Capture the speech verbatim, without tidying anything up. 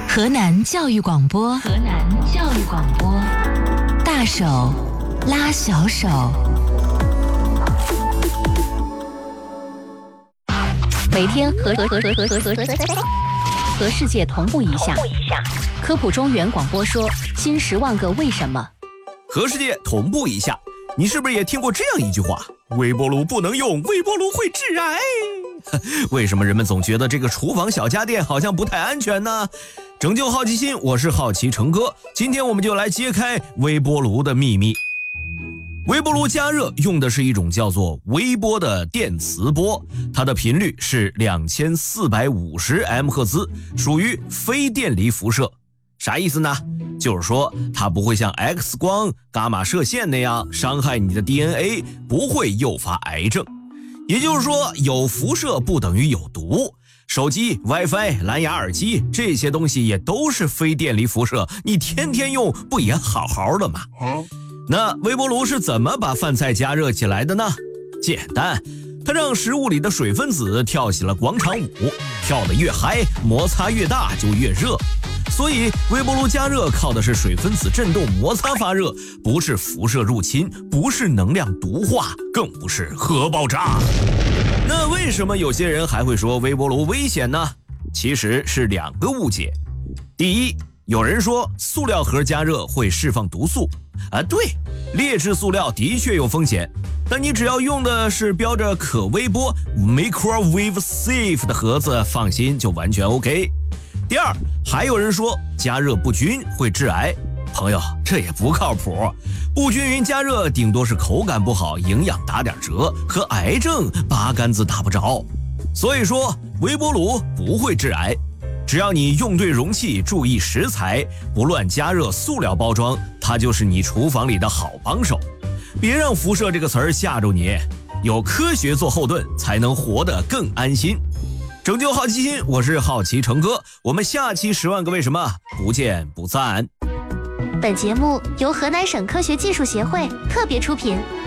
河南教育广播，河南教育广播，大手拉小手。每天和和和和和和和和世界同步一下。科普中原广播说：新十万个为什么。 和世界同步一下，你是不是也听过这样一句话？微波炉不能用，微波炉会致癌。为什么人们总觉得这个厨房小家电好像不太安全呢？拯救好奇心，我是好奇成哥，今天我们就来揭开微波炉的秘密。微波炉加热用的是一种叫做微波的电磁波，它的频率是两千四百五十 M 赫兹，属于非电离辐射。啥意思呢？就是说它不会像 X 光、伽马射线那样伤害你的 D N A， 不会诱发癌症。也就是说，有辐射不等于有毒。手机、WiFi、蓝牙耳机这些东西也都是非电离辐射，你天天用不也好好的吗？那微波炉是怎么把饭菜加热起来的呢？简单，它让食物里的水分子跳起了广场舞，跳得越嗨，摩擦越大就越热。所以微波炉加热靠的是水分子振动摩擦发热，不是辐射入侵，不是能量毒化，更不是核爆炸。那为什么有些人还会说微波炉危险呢？其实是两个误解。第一，有人说塑料盒加热会释放毒素啊，对，劣质塑料的确有风险，但你只要用的是标着可微波 microwave safe 的盒子，放心就完全 OK。第二，还有人说加热不均会致癌，朋友，这也不靠谱。不均匀加热顶多是口感不好，营养打点折，和癌症八竿子打不着。所以说微波炉不会致癌，只要你用对容器，注意食材，不乱加热塑料包装，它就是你厨房里的好帮手。别让辐射这个词儿吓住你，有科学做后盾，才能活得更安心。拯救好奇心，我是好奇成哥，我们下期十万个为什么不见不散。 本节目由河南省科学技术协会特别出品。